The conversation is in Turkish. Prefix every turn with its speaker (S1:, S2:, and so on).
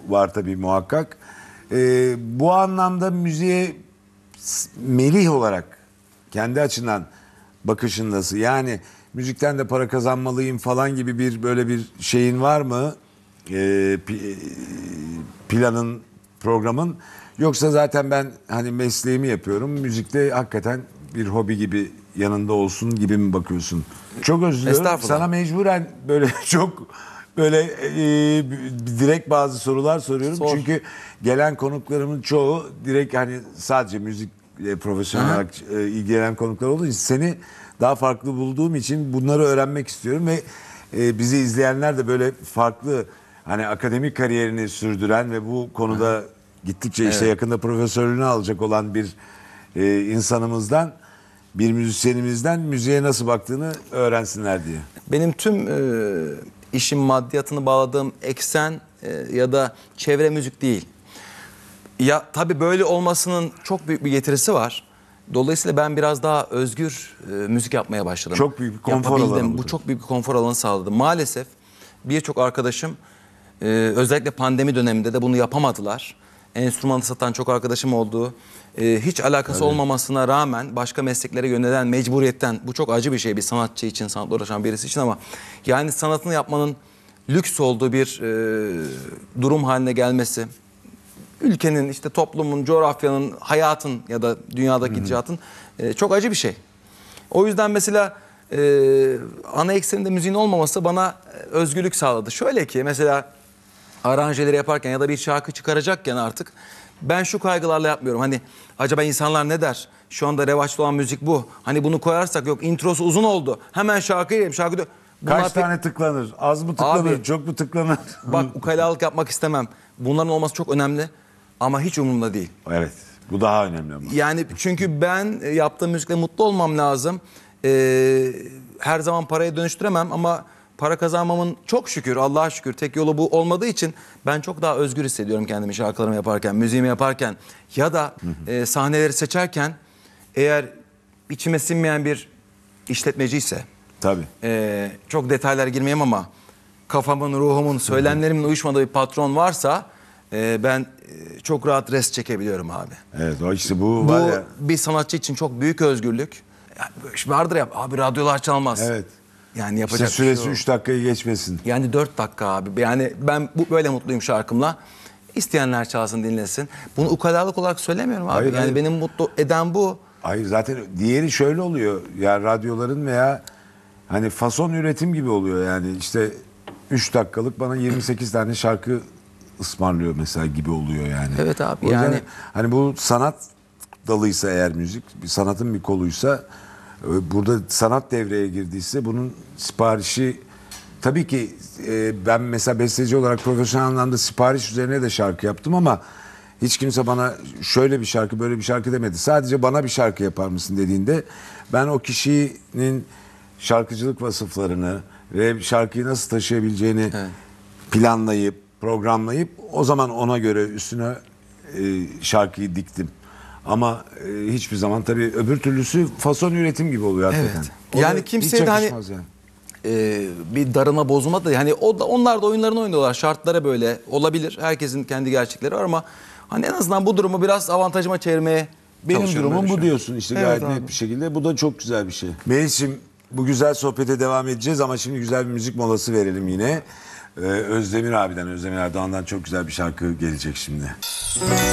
S1: var tabii muhakkak. Bu anlamda müziğe melih olarak kendi açından bakışın nasıl? Yani müzikten de para kazanmalıyım falan gibi bir böyle bir şeyin var mı? Planın, programın. Yoksa zaten ben hani mesleğimi yapıyorum. Müzikte hakikaten bir hobi gibi yanında olsun gibi mi bakıyorsun? Çok özür diliyorum. Sana mecburen böyle çok böyle direkt bazı sorular soruyorum.
S2: Sor.
S1: Çünkü gelen konuklarımın çoğu direkt hani sadece müzik profesyonel olarak ilgilenen konuklar olduğu için seni daha farklı bulduğum için bunları öğrenmek istiyorum ve bizi izleyenler de böyle farklı hani akademik kariyerini sürdüren ve bu konuda gittikçe işte yakında profesörlüğünü alacak olan bir insanımızdan, bir müzisyenimizden müziğe nasıl baktığını öğrensinler diye.
S2: Benim tüm işin maddiyatını bağladığım eksen ya da çevre müzik değil. Ya tabii böyle olmasının çok büyük bir getirisi var. Dolayısıyla ben biraz daha özgür müzik yapmaya başladım.
S1: Çok büyük bir konfor alanı.
S2: Bu çok büyük bir konfor alanı sağladı. Maalesef birçok arkadaşım özellikle pandemi döneminde de bunu yapamadılar. Enstrümanı satan çok arkadaşım oldu. Hiç alakası olmamasına rağmen başka mesleklere yönelen mecburiyetten, bu çok acı bir şey bir sanatçı için, sanatla uğraşan birisi için, ama yani sanatını yapmanın lüks olduğu bir durum haline gelmesi, ülkenin, işte toplumun, coğrafyanın, hayatın ya da dünyadaki gidişatın çok acı bir şey. O yüzden mesela ana ekseninde müziğin olmaması bana özgürlük sağladı. Şöyle ki mesela aranjeleri yaparken ya da bir şarkı çıkaracakken artık ben şu kaygılarla yapmıyorum. Hani acaba insanlar ne der? Şu anda revaçta olan müzik bu. Hani bunu koyarsak, yok introsu uzun oldu, hemen şarkıya girelim. Şarkı
S1: kaç tane tıklanır? Az mı tıklanır?
S2: Abi,
S1: çok mu tıklanır?
S2: Bak, ukalalık yapmak istemem. Bunların olması çok önemli ama hiç umurumda değil.
S1: Evet. Bu daha önemli ama.
S2: Yani çünkü ben yaptığım müzikle mutlu olmam lazım. Her zaman paraya dönüştüremem ama para kazanmamın çok şükür, Allah'a şükür tek yolu bu olmadığı için ben çok daha özgür hissediyorum kendimi şarkılarımı yaparken, müziğimi yaparken ya da sahneleri seçerken. Eğer içime sinmeyen bir işletmeci ise,
S1: tabii.
S2: çok detaylara girmeyeyim ama kafamın, ruhumun, söylemlerimin uyuşmadığı bir patron varsa ben çok rahat rest çekebiliyorum abi.
S1: Evet, o işte bu var ya.
S2: Bir sanatçı için çok büyük özgürlük. Yani vardır ya abi, radyolar çalmaz.
S1: Evet.
S2: Yani yapacak
S1: İşte süresi
S2: bir şey
S1: 3 dakikayı geçmesin.
S2: Yani 4 dakika abi. Yani ben böyle mutluyum şarkımla. İsteyenler çalsın, dinlesin. Bunu ukalalık olarak söylemiyorum abi.
S1: Hayır,
S2: yani
S1: hayır.
S2: benim mutlu eden bu.
S1: Hayır, zaten diğeri şöyle oluyor. Ya radyoların veya hani fason üretim gibi oluyor yani. İşte 3 dakikalık bana 28 tane şarkı ısmarlıyor mesela gibi oluyor yani.
S2: Evet abi,
S1: o
S2: yani.
S1: Hani bu sanat dalıysa eğer müzik, bir sanatın bir koluysa, burada sanat devreye girdiyse bunun siparişi tabii ki ben mesela besteci olarak profesyonel anlamda sipariş üzerine de şarkı yaptım ama hiç kimse bana şöyle bir şarkı, böyle bir şarkı demedi. Sadece bana bir şarkı yapar mısın dediğinde ben o kişinin şarkıcılık vasıflarını ve şarkıyı nasıl taşıyabileceğini planlayıp, programlayıp o zaman ona göre üstüne şarkıyı diktim. Ama hiçbir zaman tabii öbür türlüsü fason üretim gibi oluyor hakikaten.
S2: Evet. Yani kimseye de hani
S1: yani.
S2: Bir darılma, bozulma da yani onlar da oyunlarını oynuyorlar. Şartlara böyle olabilir. Herkesin kendi gerçekleri var ama hani en azından bu durumu biraz avantajıma çevirmeye
S1: benim durumum bu
S2: şu
S1: diyorsun işte,
S2: evet,
S1: gayet
S2: abi.
S1: net bir şekilde. Bu da çok güzel bir şey. Melih'ciğim, bu güzel sohbete devam edeceğiz ama şimdi güzel bir müzik molası verelim yine. Özdemir abiden, Özdemir Erdoğan'dan çok güzel bir şarkı gelecek şimdi.